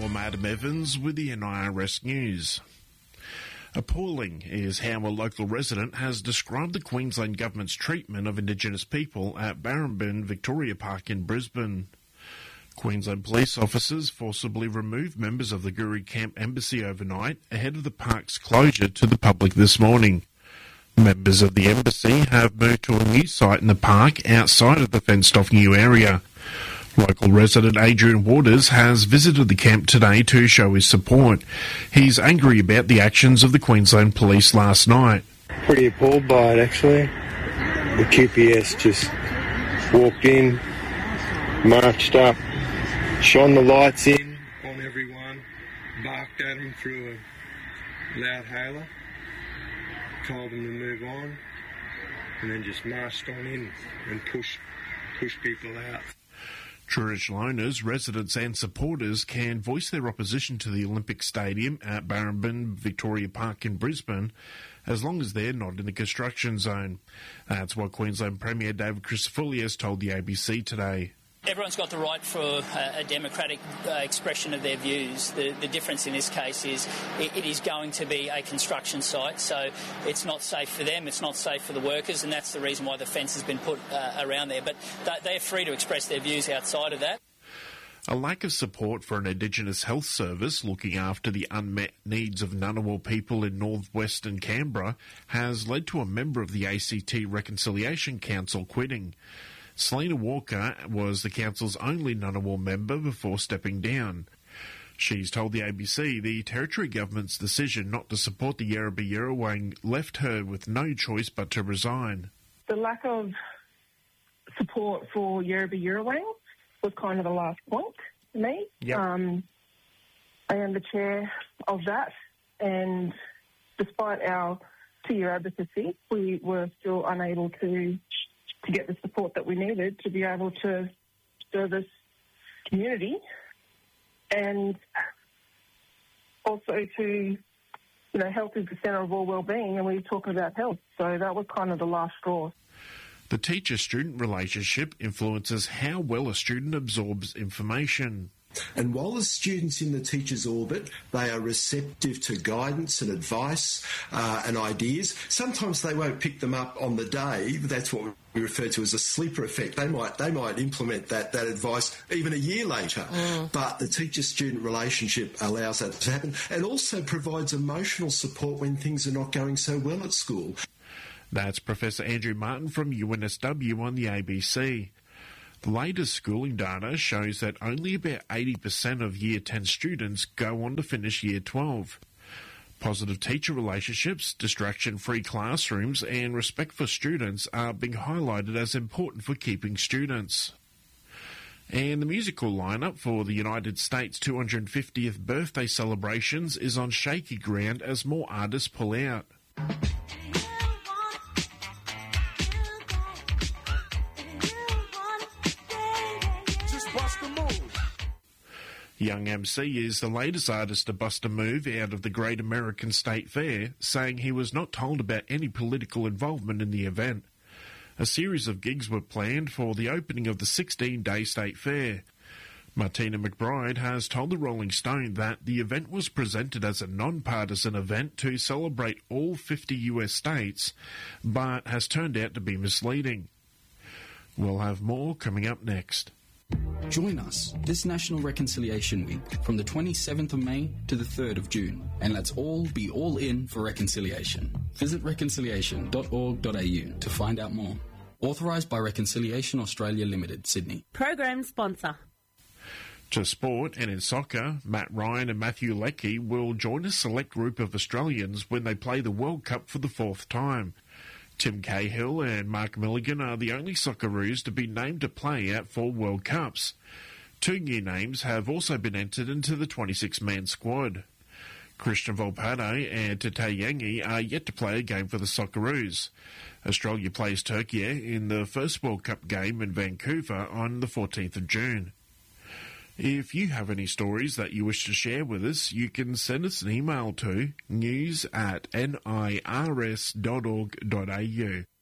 I'm Adam Evans with the NIRS News. Appalling is how a local resident has described the Queensland Government's treatment of Indigenous people at Barrambin Victoria Park in Brisbane. Queensland police officers forcibly removed members of the Guru Camp Embassy overnight ahead of the park's closure to the public this morning. Members of the embassy have moved to a new site in the park outside of the fenced-off new area. Local resident Adrian Waters has visited the camp today to show his support. He's angry about the actions of the Queensland Police last night. Pretty appalled by it, actually. The QPS just walked in, marched up, shone the lights in on everyone, barked at them through a loud hailer, told them to move on, and then just marched on in and pushed people out. Traditional owners, residents and supporters can voice their opposition to the Olympic Stadium at Barrambin Victoria Park in Brisbane as long as they're not in the construction zone. That's what Queensland Premier David Crisafulli told the ABC today. Everyone's got the right for a democratic expression of their views. The difference in this case is it is going to be a construction site, so it's not safe for them, it's not safe for the workers, and that's the reason why the fence has been put around there. But they're free to express their views outside of that. A lack of support for an Indigenous health service looking after the unmet needs of Ngunnawal people in northwestern Canberra has led to a member of the ACT Reconciliation Council quitting. Selena Walker was the council's only Ngunnawal member before stepping down. She's told the ABC the Territory Government's decision not to support the Yerrabee Yerrawang left her with no choice but to resign. The lack of support for Yerrabee Yerrawang was kind of the last point for me. Yep. I am the chair of that, and despite our 2-year advocacy, we were still unable to get the support that we needed to be able to service community and also to, health is the centre of all well-being, and we're talking about health. So that was kind of the last straw. The teacher-student relationship influences how well a student absorbs information. And while the students in the teacher's orbit, they are receptive to guidance and advice and ideas, sometimes they won't pick them up on the day. That's what we refer to as a sleeper effect. They might implement that advice even a year later. But the teacher-student relationship allows that to happen and also provides emotional support when things are not going so well at school. That's Professor Andrew Martin from UNSW on the ABC. The latest schooling data shows that only about 80% of Year 10 students go on to finish Year 12. Positive teacher relationships, distraction-free classrooms and respect for students are being highlighted as important for keeping students. And the musical lineup for the United States' 250th birthday celebrations is on shaky ground as more artists pull out. Young MC is the latest artist to bust a move out of the Great American State Fair, saying he was not told about any political involvement in the event. A series of gigs were planned for the opening of the 16-day State Fair. Martina McBride has told the Rolling Stone that the event was presented as a non-partisan event to celebrate all 50 US states, but has turned out to be misleading. We'll have more coming up next. Join us this National Reconciliation Week from the 27th of May to the 3rd of June, and let's all be all in for reconciliation. Visit reconciliation.org.au to find out more. Authorised by Reconciliation Australia Limited, Sydney. Program sponsor. To sport and in soccer, Matt Ryan and Matthew Leckie will join a select group of Australians when they play the World Cup for the 4th time. Tim Cahill and Mark Milligan are the only Socceroos to be named to play at 4 World Cups. 2 new names have also been entered into the 26-man squad. Christian Volpato and Tete Yangi are yet to play a game for the Socceroos. Australia plays Turkey in the first World Cup game in Vancouver on the 14th of June. If you have any stories that you wish to share with us, you can send us an email to news@nirs.org.au.